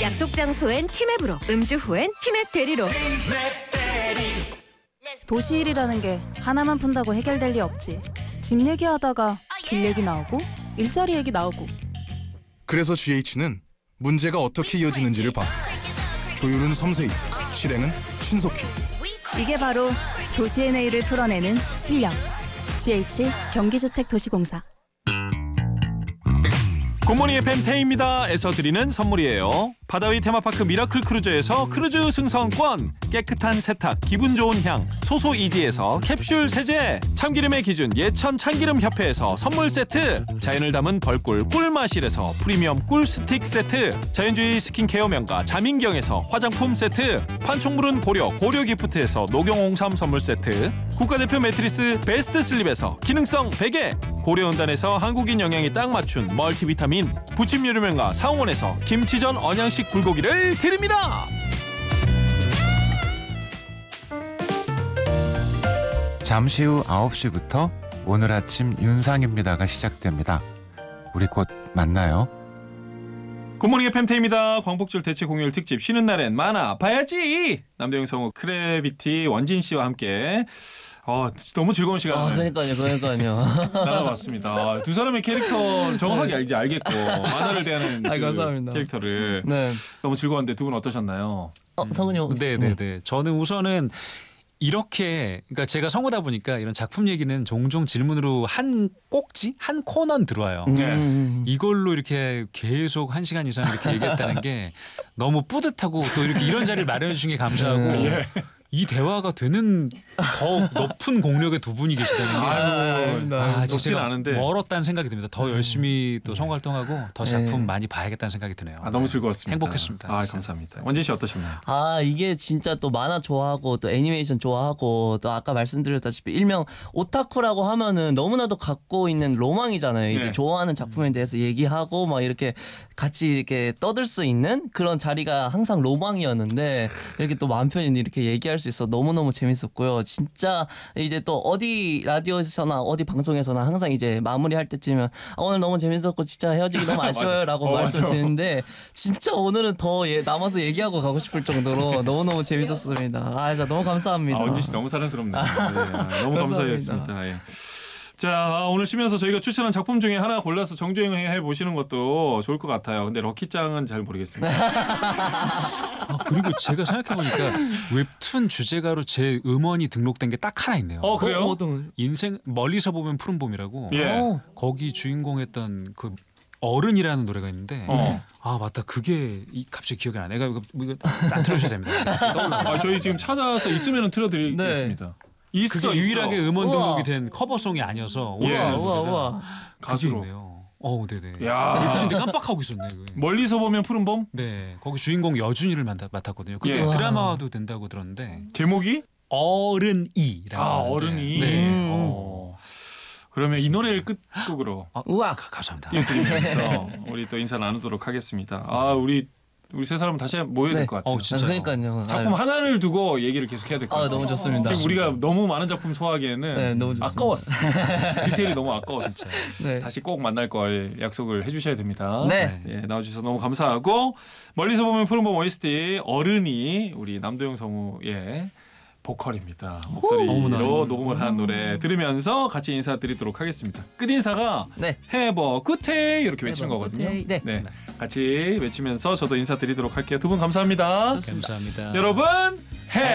약속 장소엔 티맵으로, 음주 후엔 티맵 대리로. 도시일이라는 게 하나만 푼다고 해결될 리 없지. 집 얘기하다가 길 얘기 나오고 일자리 얘기 나오고. 그래서 GH는 문제가 어떻게 이어지는지를 봐. 조율은 섬세히, 실행은 신속히. 이게 바로 도시의 내일을 풀어내는 실력. GH 경기주택도시공사. 굿모닝 FM 태희입니다에서 드리는 선물이에요. 바다위 테마파크 미라클 크루즈에서 크루즈 승선권, 깨끗한 세탁, 기분 좋은 향, 소소이지에서 캡슐 세제, 참기름의 기준 예천 참기름협회에서 선물 세트, 자연을 담은 벌꿀 꿀마실에서 프리미엄 꿀 스틱 세트, 자연주의 스킨케어 명가 자민경에서 화장품 세트, 판촉물은 고려 기프트에서 녹용홍삼 선물 세트, 국가대표 매트리스 베스트 슬립에서 기능성 베개, 고려온단에서 한국인 영양에 딱 맞춘 멀티비타민, 부침 요리명가 상원에서 김치전 언양식 불고기를 드립니다. 잠시 후 9시부터 오늘 아침 윤상입니다가 시작됩니다. 우리 곧 만나요. 굿모닝 FM 태희입니다. 광복절 대체 공휴일 특집 쉬는 날엔 만화 봐야지. 남도영 성우 크래비티 원진 씨와 함께 너무 즐거운 시간을 그러니까요. 나눠봤습니다. 두 사람의 캐릭터 정확하게 이제 알겠고 만화를 대하는 감사합니다. 캐릭터를 네. 너무 즐거웠는데 두 분 어떠셨나요? 성은이 형. 네네네. 저는 우선은 이렇게, 그러니까 제가 성우다 보니까 이런 작품 얘기는 종종 질문으로 한 꼭지, 한 코너는 들어와요. 이걸로 이렇게 계속 1시간 이상 이렇게 얘기했다는 게 너무 뿌듯하고 또 이렇게 이런 자리를 마련해 주신 게 감사하고 이 대화가 되는 더 높은 공력의 두 분이 계시다는 게 높진 않은데 멀었다는 생각이 듭니다. 더 열심히 또 성우 활동하고 더 작품 많이 봐야겠다는 생각이 드네요. 너무 즐거웠습니다. 행복했습니다. 감사합니다. 원진 씨 어떠셨나요? 이게 진짜 또 만화 좋아하고 또 애니메이션 좋아하고 또 아까 말씀드렸다시피 일명 오타쿠라고 하면은 너무나도 갖고 있는 로망이잖아요. 이제 좋아하는 작품에 대해서 얘기하고 막 이렇게 같이 이렇게 떠들 수 있는 그런 자리가 항상 로망이었는데 이렇게 또 마음 편히 이렇게 얘기할 수 있어 너무너무 재밌었고요. 진짜 이제 또 어디 라디오에서나 어디 방송에서나 항상 이제 마무리할 때쯤은 오늘 너무 재밌었고 진짜 헤어지기 너무 아쉬워요 라고 말씀드리는데 진짜 오늘은 더 남아서 얘기하고 가고 싶을 정도로 너무너무 재밌었습니다. 진짜 너무 감사합니다. 원진 씨 너무 사랑스럽네요. 너무 감사했습니다. 자, 오늘 쉬면서 저희가 추천한 작품 중에 하나 골라서 정주행해 보시는 것도 좋을 것 같아요. 근데 럭키짱은 잘 모르겠습니다. 그리고 제가 생각해보니까 웹툰 주제가로 제 음원이 등록된 게 딱 하나 있네요. 그래요? 인생 멀리서 보면 푸른 봄이라고. 거기 주인공했던 그 어른이라는 노래가 있는데 맞다, 그게 갑자기 기억이 안 나. 내가 이거 안 틀어주셔야 됩니다. 저희 지금 찾아서 있으면 틀어드리겠습니다. 그게 유일하게 음원 등록이 된 커버송이 아니어서 우와. 가수로. 네네. 야, 근데 깜빡하고 있었네. 그게. 멀리서 보면 푸른 봄? 네, 거기 주인공 여준이를 맡았거든요. 그게 드라마도 된다고 들었는데 제목이 어른이라고. 어른이. 네. 그러면 이 노래를 끝곡으로 우와, 감사합니다. 띄워드리면서 우리 또 인사 나누도록 하겠습니다. 우리 세 사람 다시 모여야 될 것 같아요. 그러니까요. 작품 하나를 두고 얘기를 계속해야 될 것 같아요. 너무 좋습니다. 지금 우리가 너무 많은 작품 소화하기에는 너무 좋습니다. 아까웠어. 디테일이 너무 아까웠어. 네. 다시 꼭 만날 걸 약속을 해주셔야 됩니다. 네. 나와주셔서 너무 감사하고 멀리서 보면 푸른 봄 OST 어른이 우리 남도영 성우의 보컬입니다. 목소리로 녹음을 한 노래 들으면서 같이 인사드리도록 하겠습니다. 끝인사가 Have a good day 이렇게 외치는 거거든요. 네. 같이 외치면서 저도 인사드리도록 할게요. 두 분 감사합니다. 좋습니다. 감사합니다. 여러분